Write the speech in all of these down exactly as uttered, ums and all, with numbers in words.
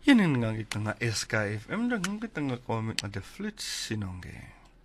Yanin nga kita nga S K F M da nga kita nga komik nga the flits sinongge.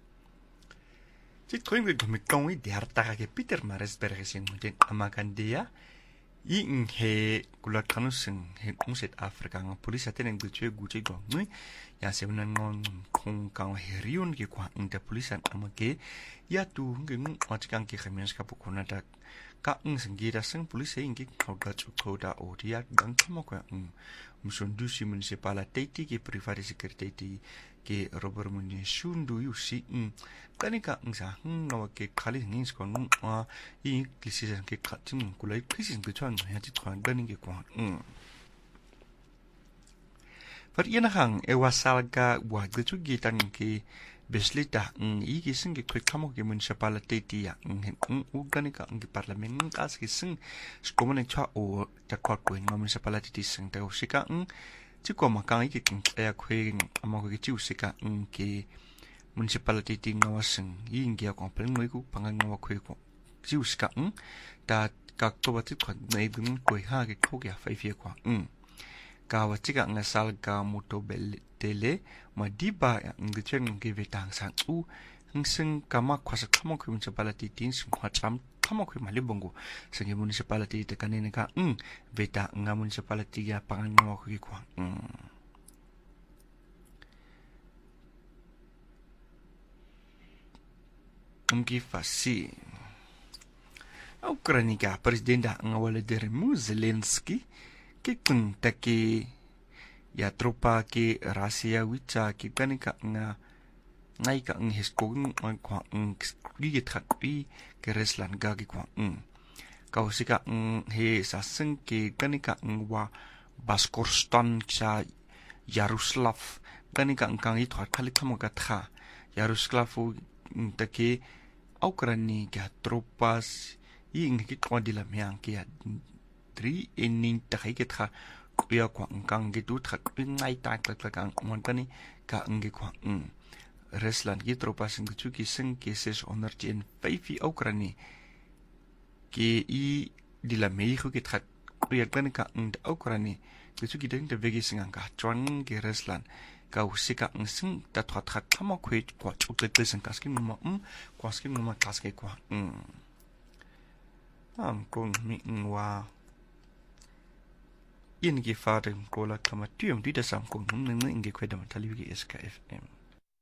Sit koin nga komik kong i diarta ka Peter Marisberg sin mo din amakandiya. Iing he kulat kanusing he kungsit Afrika nga polis atin ang gutwe gutwe gong nui. Ya se unan ngon kong kang herion ki kwa ang da polisan amake. Ya tu nga ngon matikang ki kamians kapukuna da ka ang sanggida sang polis ay ingi kauda chukoda o diya gang kamo kwa ang musundusi municipality ki private secretary ki Robert Munye sundu yusi ng kanika ang sa hang nawa ki kali ngins kon a i klisisan ki katin kulay krisis gutwan ya ti twan ganing ki kwa ng par ina hang e wasal ka wa gutu gitan ki beslita ng i ki sing ki kamo ki municipality ti ya ng u kanika ang parlament ng kas ki sing skomone cha o ta kwa ko ng municipality ti sing ta usika ng ti ko makang i ki kaya kwe amo ki ti usika ng ki municipality ti ngawa sing i ngia ko plen mo ku pangang ngawa kwe ko ti usika ng ta ka to ba ti ko na i gun ko ha ki ko ya fa fi ko ng ka wa ti ka nga sal ka moto bel tele ma di ba ang de chen ngi vetang sang u ang sing kama kwasa kamo ku municipality tin sing kwa cham kamo ku malibongo sing municipality te kanene ka ng veta nga municipality ya pangan nga ko ki kwa um ki fasi Ukrainika presidenta nga Volodymyr Zelensky ki kung taki ya tropa ki Russia wicha ki kanika nga ngai ka ng hiskog ng kwa ng gigit hakpi ki Ruslan gagi kwa ng kausika ng he saseng ki kanika ng wa Baskorstan sa Yaroslav kanika ng kang ito kalik mo gatha Yaroslav ng taki Ukraini ki tropas ing ki kwa dilam yang ki tri enin takai kitha kuya kwa ngkang gitu thak ngai tak tak kang montani ka ngi kwa ng Rusland ki tropas ng chu ki sing cases honor in five Ukraini ki i dilamei khu ki thak kuya kan ka ng Ukraini chu ki ding de vegi sing ang ka chwan ki Rusland ka usika ng sing ta thak thak kamo kwet kwa chu te te sing kaskin mo um kwa skin mo kaske kwa ng am kong mi wa in gi faden kola kama tium di da sam kong nung nung ingi kweda matali gi S K F M